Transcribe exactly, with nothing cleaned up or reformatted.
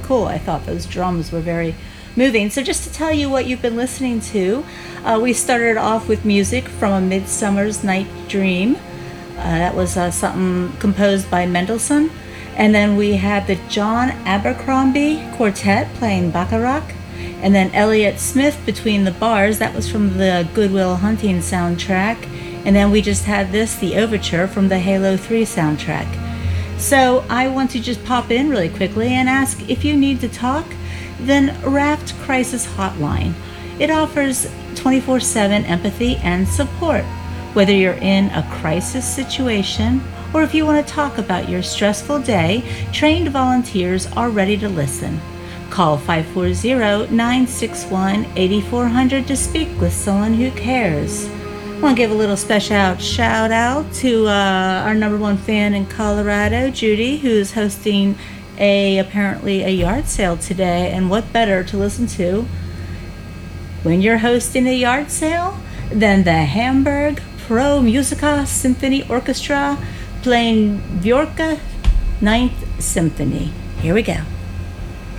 cool. I thought those drums were very moving. So just to tell you what you've been listening to, uh, we started off with music from A Midsummer's Night Dream. Uh, that was uh, something composed by Mendelssohn. And then we had the John Abercrombie Quartet playing Bacharach. And then Elliott Smith, Between the Bars. That was from the Good Will Hunting soundtrack. And then we just had this, the Overture, from the Halo three soundtrack. So I want to just pop in really quickly and ask if you need to talk, then Raft Crisis Hotline. It offers twenty-four seven empathy and support. Whether you're in a crisis situation or if you want to talk about your stressful day, trained volunteers are ready to listen. Call five four zero, nine six one, eight four zero zero to speak with someone who cares. I want to give a little special shout out to uh, our number one fan in Colorado, Judy, who's hosting a apparently a yard sale today. And what better to listen to when you're hosting a yard sale than the Hamburg Pro Musica Symphony Orchestra playing Bjorka Ninth Symphony. Here we go.